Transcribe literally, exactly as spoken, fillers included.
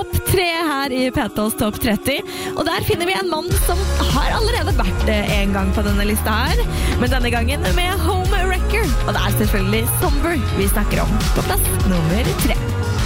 topp tre her i P T's topp tretti, og der finner vi en mann som har allerede vært en gang på denne lista her, men denne gangen med Home Wrecker, og det er selvfølgelig Somber vi snakker om på plass nummer tre.